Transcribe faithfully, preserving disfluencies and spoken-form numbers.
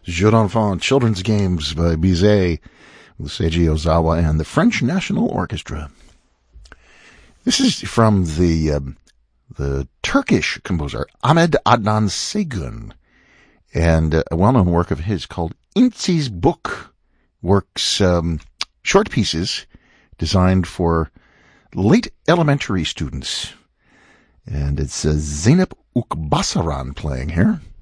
Jeux d'enfants, Children's Games by Bizet, with Seiji Ozawa and the French National Orchestra. This is from the um, the Turkish composer Ahmet Adnan Saygun, and uh, a well-known work of his called İnci's Book, works um, short pieces designed for late elementary students. And it's uh, Zeynep Ukbasaran playing here.